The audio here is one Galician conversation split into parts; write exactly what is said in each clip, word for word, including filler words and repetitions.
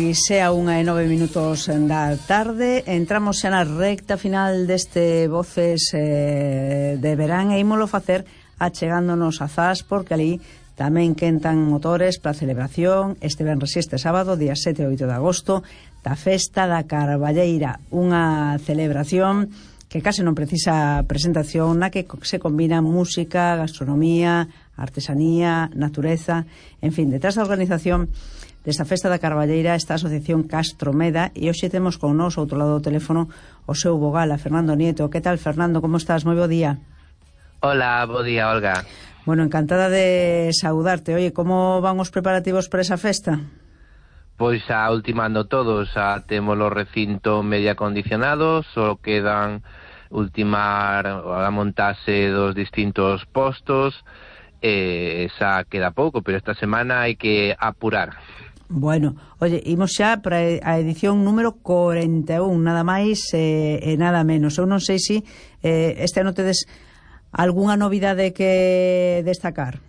Pois é a unha e nove minutos da tarde. Entramos xa na recta final deste Voces eh, de verán e ímolo facer achegándonos a Zas, porque ali tamén quentan motores para a celebración este venres e este sábado, día sete e oito de agosto, da Festa da Carballeira, unha celebración que case non precisa presentación, na que se combina música, gastronomía, artesanía, natureza, en fin, detrás da organización desta Festa da Carballeira está a Asociación Castromeda, e hoxe temos con nós, outro lado do teléfono, o seu vogal, a Fernando Nieto. Que tal, Fernando, como estás? Moi bo día. Hola, bo día, Olga. Bueno, encantada de saudarte. Oye, como van os preparativos para esa festa? Pois a ultimando todos, a temos o recinto medio acondicionado, só quedan ultimar a montarse dos distintos postos, e xa queda pouco, pero esta semana hai que apurar. Bueno, oye, imos xa para a edición número cuarenta e un, nada máis e eh, nada menos. Eu non sei se eh, este ano tedes algunha novidade que destacar.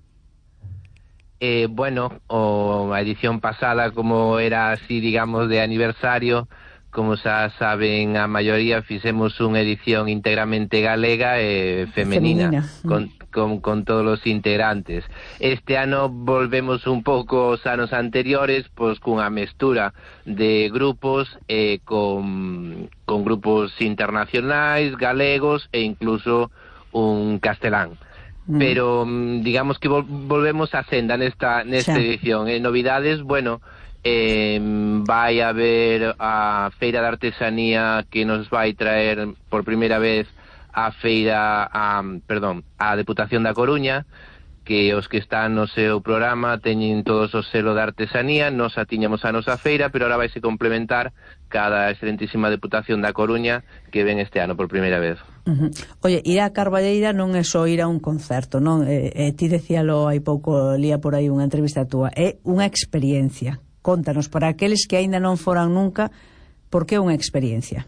Eh, bueno, o, a edición pasada, como era así, digamos, de aniversario, como xa saben a maioría, fixemos unha edición íntegramente galega e femenina, femenina. Con, con, con todos os integrantes. Este ano volvemos un pouco aos anos anteriores, pois cunha mestura de grupos eh, con, con grupos internacionais, galegos e incluso un castelán. Mm. Pero digamos que vol volvemos a senda nesta, nesta sí. edición. Eh, novidades, bueno, eh, vai haber a Feira de Artesanía que nos vai traer por primeira vez a feira, a, perdón, a Deputación da Coruña, que os que están no seu programa teñen todos o selo de artesanía. Nos a tiñamos a nosa feira, pero ahora vaise complementar cada excelentísima Deputación da Coruña que ven este ano por primeira vez. Uh-huh. Oye, ir a Carballeira non é só ir a un concerto, non? Eh, eh, ti decíalo hai pouco, lía por aí unha entrevista túa, é unha experiencia. Contanos, para aqueles que aínda non foran nunca, por que unha experiencia?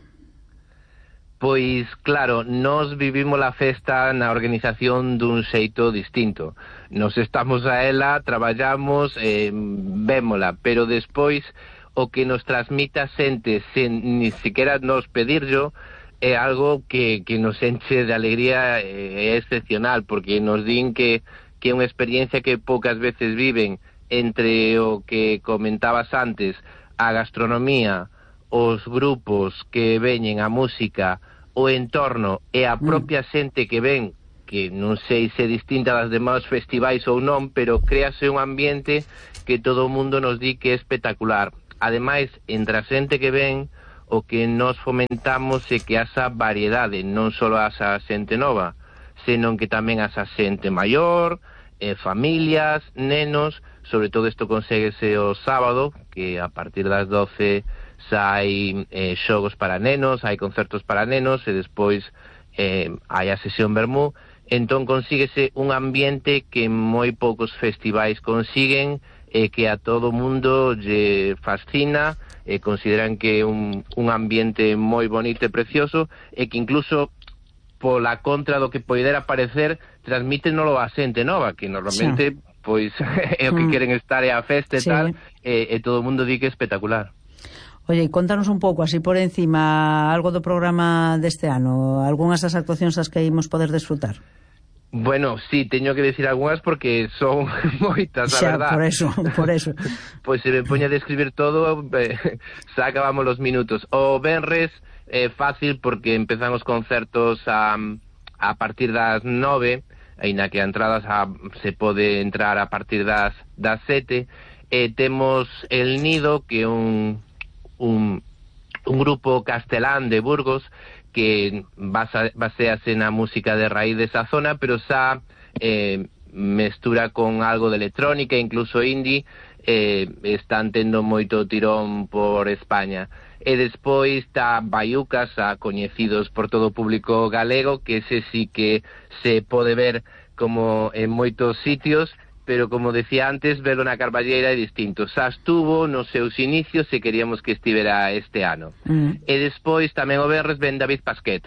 Pois, claro, nos vivimos a festa na organización dun xeito distinto. Nos estamos a ela, traballamos, eh, vémola, pero despois o que nos transmite a xente sen ni siquiera nos pedirlo é algo que, que nos enche de alegría, é excepcional, porque nos din que, que é unha experiencia que poucas veces viven entre o que comentabas antes, a gastronomía, os grupos que veñen, a música, o entorno e a propia xente que ven, que non sei se é distinta das demais festivais ou non, pero créase un ambiente que todo o mundo nos di que é espectacular. Ademais, entre a xente que ven, o que nos fomentamos é que haxa variedade, non só haxa xente nova, senón que tamén haxa xente maior, eh, familias, nenos. Sobre todo isto conseguese o sábado, que a partir das doce xa hai eh, xogos para nenos, hai concertos para nenos, e despois eh, hai a sesión vermú. Entón consíguese un ambiente que moi poucos festivais consiguen, e eh, que a todo mundo lle fascina, e eh, consideran que é un, un ambiente moi bonito e precioso, e que incluso pola contra do que poidera parecer, transmítenolo a xente nova, que normalmente sí. pois é o que mm. queren estar é a festa e sí. tal, e, e todo o mundo di que é espectacular. Oye, contanos un pouco, así por encima, algo do programa deste ano, algunhas das actuacións as que imos poder desfrutar. Bueno, sí, teño que decir algunhas porque son moitas, a xa, verdad. por eso, por eso. Pois se me poña a describir todo, eh, xa acabamos los minutos. O venres é eh, fácil porque empezan os concertos a, a partir das nove, aínda que a entradas a, se pode entrar a partir das, das sete, e temos El Nido, que é un... Un, un grupo castelán de Burgos que basa, basease na música de raíz desa zona, pero xa eh, mestura con algo de electrónica, incluso indie, eh, están tendo moito tirón por España. E despois está Baiucas, a coñecidos por todo o público galego, que ese sí que se pode ver como en moitos sitios, pero como decía antes, verlo na Carballeira é distinto. Xa estuvo nos seus inicios e queríamos que estivera este ano. Mm. E despois tamén o venres ven David Pasquet,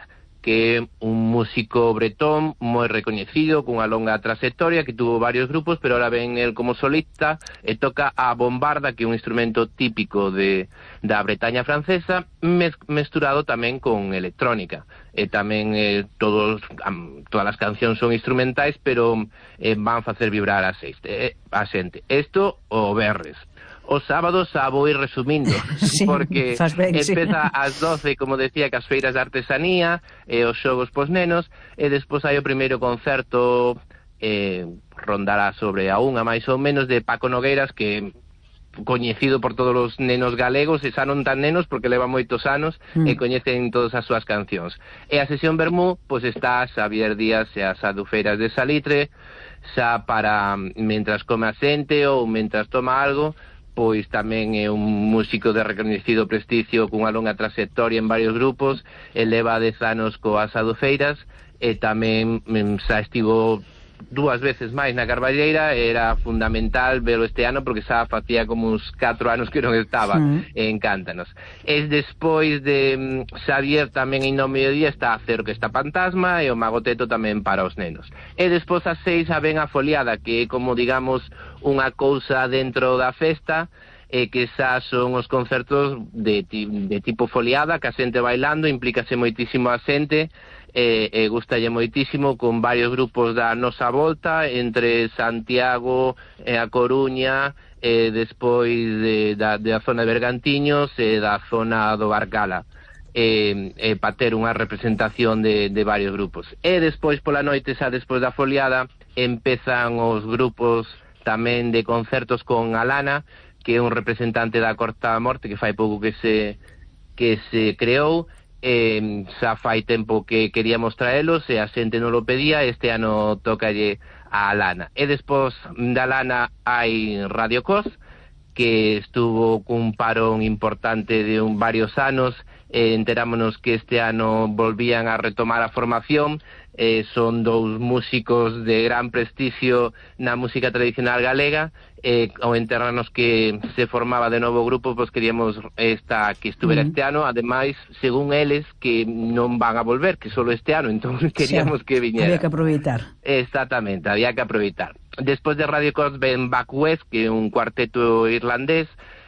que é un músico bretón moi recoñecido, cunha longa trayectoria, que tuvo varios grupos, pero ahora ven el como solista e toca a bombarda, que é un instrumento típico de da Bretaña francesa, mez, mesturado tamén con electrónica. E tamén eh, todos um, todas as cancións son instrumentais, pero eh, van facer vibrar a, sexte, eh, a xente. Isto o berres. Os sábados xa vou ir resumindo, sí, porque ben, empeza sí. ás doce, como decía, que as feiras de artesanía e os xogos pos nenos, e despois hai o primeiro concerto, eh, rondará sobre a unha máis ou menos, de Paco Nogueiras, que coñecido por todos os nenos galegos, e xa non tan nenos porque leva moitos anos, mm. e coñecen todas as súas cancións. E a sesión Vermú, pois está Xavier Díaz e as adufeiras de Salitre, xa para mentras come a xente ou mentras toma algo, pois tamén é un músico de recoñecido prestigio cunha longa trayectoria en varios grupos, e leva dez anos coas adufeiras, e tamén xa estivo dúas veces máis na Carballeira. Era fundamental velo este ano porque xa facía como uns catro anos que non estaba, mm. e encántanos. E despois de Xavier tamén en no mediodía está a Cerro, que está Fantasma, e o Magoteto tamén para os nenos. E despois as seis a ven a Foliada, que é como, digamos, unha cousa dentro da festa, e que xa son os concertos de, de tipo foliada, que a xente bailando, implícase moitísimo a xente, e, e gustalle moitísimo, con varios grupos da nosa volta, entre Santiago e a Coruña, e despois de, da, da zona de Bergantiños e da zona do Barcala, e, e para ter unha representación de, de varios grupos. E despois pola noite, xa despois da foliada, empezan os grupos tamén de concertos con Alana, que é un representante da Corta da Morte, que fai pouco que se que se creou, e xa fai tempo que queríamos traelos, e a xente non lo pedía. Este ano tócalle a Alana. E despois da Alana hai Radio Cos, que estuvo cun parón importante de un varios anos, e enterámonos que este ano volvían a retomar a formación. Eh, son dous músicos de gran prestigio na música tradicional galega, e ao enterarnos que se formaba de novo grupo, pois queríamos esta que estuvera mm. este ano. Ademais, según eles, que non van a volver, que solo este ano, entón queríamos sí, que viñera. Había que aproveitar. Exactamente, había que aproveitar. Despois de Radio Cos ven Back West, que é un cuarteto irlandés,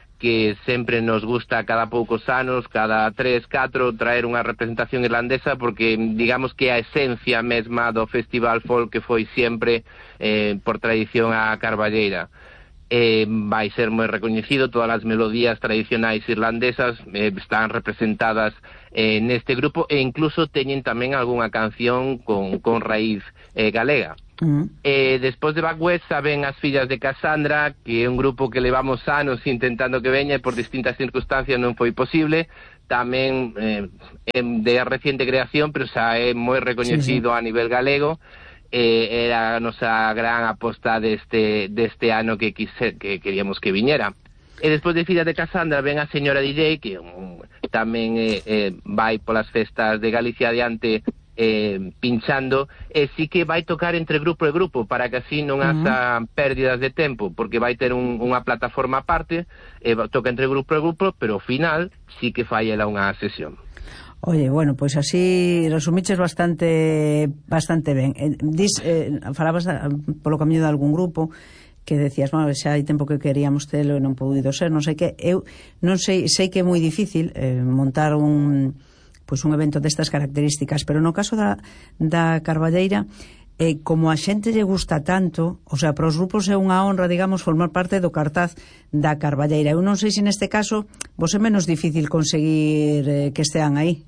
que sempre nos gusta cada poucos anos, cada tres, catro, traer unha representación irlandesa, porque digamos que a esencia mesma do Festival Folk, que foi sempre eh, por tradición a Carballeira, eh, vai ser moi recoñecido. Todas as melodías tradicionais irlandesas eh, están representadas eh, neste grupo, e incluso teñen tamén algunha canción con, con raíz eh, galega. Uh-huh. E despois de Back West saben as fillas de Cassandra, que é un grupo que levamos anos intentando que veña, e por distintas circunstancias non foi posible. Tamén eh, de reciente creación, pero xa é moi recoñecido, sí, sí, a nivel galego. Eh, era a nosa gran aposta deste, deste ano que, quise, que queríamos que viñera. E despois de fillas de Cassandra ven a señora D J, que um, tamén eh, eh, vai polas festas de Galicia adiante, Eh, pinchando, e sí que vai tocar entre grupo e grupo, para que así non haxa uh-huh. pérdidas de tempo, porque vai ter un, unha plataforma aparte, e toca entre grupo e grupo, pero ao final sí que fai ela unha sesión. Oye, bueno, pois pues así resumiches bastante bastante ben. Eh, dis, eh, falabas da, polo camiño de algún grupo que decías, bueno, xa hai tempo que queríamos telo e non podido ser, non sei que. Eu non sei, sei que é moi difícil eh, montar un pois un evento destas características, pero no caso da, da Carballeira, eh, como a xente lle gusta tanto, o sea, para os grupos é unha honra, digamos, formar parte do cartaz da Carballeira. Eu non sei se neste caso vos é menos difícil conseguir eh, que estean aí.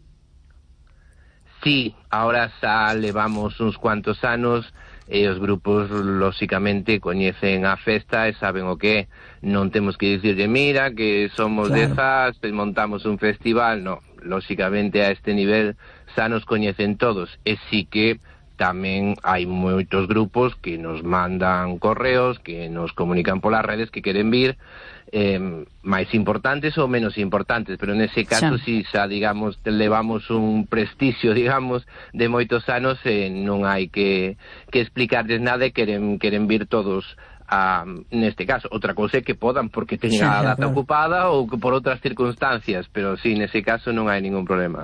Sí, ahora xa levamos uns cuantos anos, e os grupos lóxicamente coñecen a festa e saben o que é. Non temos que dicirle, mira, que somos claro. de Zas, montamos un festival. No, lóxicamente a este nivel xa nos coñecen todos, e sí que tamén hai moitos grupos que nos mandan correos, que nos comunican polas redes que queren vir, eh, máis importantes ou menos importantes, pero nese caso si xa, xa digamos, levamos un prestixio, digamos, de moitos anos, e non hai que, que explicarles nada, e queren, queren vir todos a, neste caso. Outra cousa é que podan porque teñen sí, a data claro. ocupada, ou que por outras circunstancias, pero si, sí, nese caso non hai ningún problema.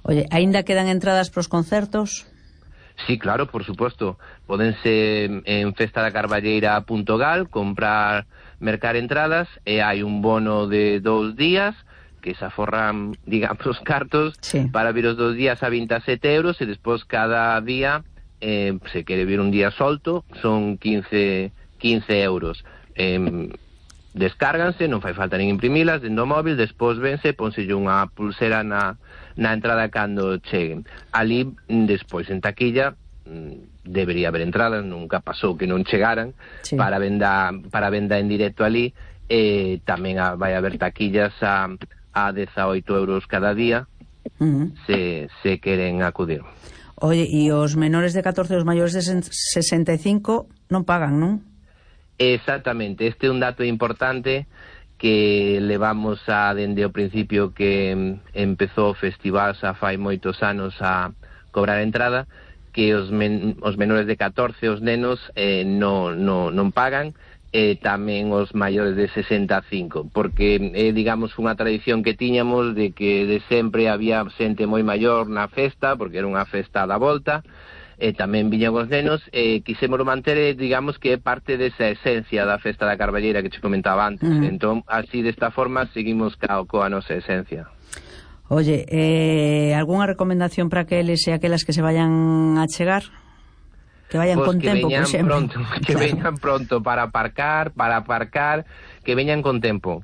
Oye, aínda quedan entradas pros concertos? Sí, claro, por suposto. Podense en festa da carballeira punto gal comprar, mercar entradas, e hai un bono de dous días que se aforran, digamos, os cartos, sí, para vir os dous días a vinte e sete euros, e despois cada día, eh, se quere vir un día solto, son quince euros. Eh, descárganse, non fai falta nin imprimilas, dentro do móvil, despois vense, pónselle unha pulsera na, na entrada cando cheguen. Ali, despois, en taquilla, debería haber entradas, nunca pasou que non chegaran, sí, para venda para venda en directo ali, e tamén a, vai haber taquillas a, a dezaoito euros cada día, uh-huh, se, se queren acudir. Oye, e os menores de catorce, os maiores de sesenta e cinco non pagan, non? Exactamente, este é un dato importante que levamos a dende o principio que empezou o festival xa fai moitos anos a cobrar a entrada, que os, men os menores de catorce, os nenos, eh, no, no, non pagan, e tamén os maiores de sesenta e cinco, porque é, eh, digamos, unha tradición que tiñamos de que de sempre había xente moi maior na festa, porque era unha festa da volta, e tamén viñan os nenos, e quisemos manter, digamos, que é parte desa esencia da festa da carballeira que che comentaba antes. Uh-huh. Entón, así, desta forma, seguimos ca, coa nosa esencia. Oye, eh, algunha recomendación para aqueles e aquelas que se vayan a chegar? Que vayan pues con que tempo, veñan por exemplo. Pronto, que claro, veñan pronto para aparcar, para aparcar, que veñan con tempo.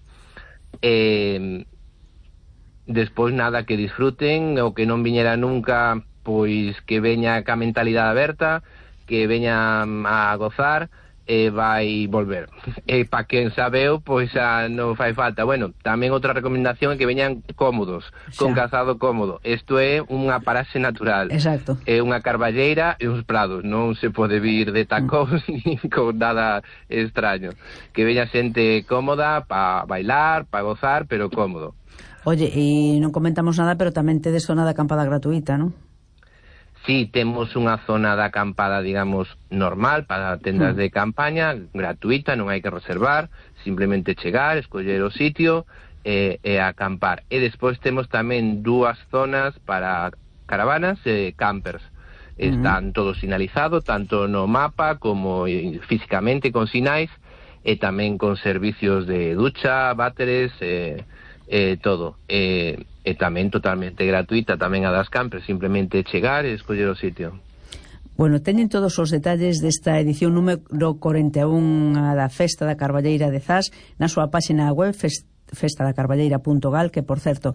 Eh, despois nada, que disfruten, o que non viñera nunca, pois que veña ca mentalidade aberta, que veña a gozar, e vai volver. E pa quen sabeu, pois xa non fai falta. Bueno, tamén outra recomendación é que veñan cómodos, xa, con calzado cómodo. Isto é unha paraxe natural. Exacto. É unha carballeira e uns prados. Non se pode vir de tacóns mm. nin con nada extraño. Que veña xente cómoda pa bailar, pa gozar, pero cómodo. Oye, e non comentamos nada, pero tamén tedes zona de acampada gratuita, non? Sí, temos unha zona de acampada, digamos, normal, para tendas mm. de campaña, gratuita, non hai que reservar, simplemente chegar, escoller o sitio e, e acampar. E despois temos tamén dúas zonas para caravanas e campers. Están mm. todo sinalizado, tanto no mapa como físicamente con sinais, e tamén con servicios de ducha, váteres, e, e todo. E, e tamén totalmente gratuita, tamén a das campers, simplemente chegar e escoller o sitio. Bueno, teñen todos os detalles desta edición número corenta e un da Festa da Carballeira de Zas na súa páxina web festa da carballeira punto gal, que, por certo,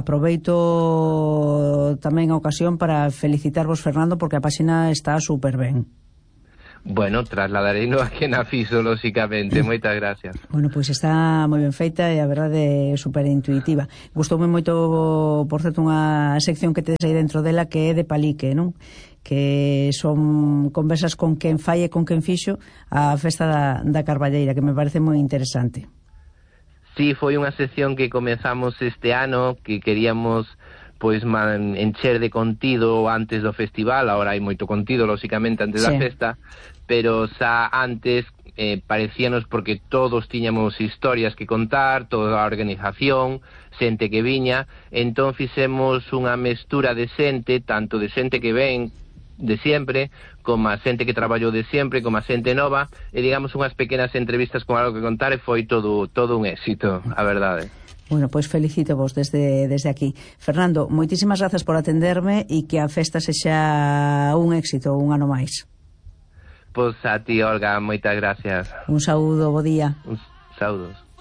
aproveito tamén a ocasión para felicitarvos, Fernando, porque a páxina está super ben. Bueno, trasladarei no a que na fixo, lóxicamente. Moitas gracias. Bueno, pois pues está moi ben feita e a verdade é super intuitiva. Gustoume moito, por certo, unha sección que tedes aí dentro dela que é de palique, non? Que son conversas con quen fai e con quen fixo a festa da, da Carballeira, que me parece moi interesante. Sí, foi unha sección que comezamos este ano, que queríamos pois man, encher de contido antes do festival. Ahora hai moito contido, lóxicamente, antes sí. da festa, pero xa antes eh, parecíanos, porque todos tiñamos historias que contar, toda a organización, xente que viña, entón fixemos unha mestura de xente, tanto de xente que ven de sempre, como a xente que traballou de sempre, como a xente nova, e digamos unhas pequenas entrevistas con algo que contar, e foi todo, todo un éxito, a verdade. Bueno, pois pues felicito vos desde, desde aquí. Fernando, moitísimas grazas por atenderme e que a festa sexa un éxito un ano máis. Pois a ti, Olga, moitas gracias. Un saúdo, bo día. Un saúdos.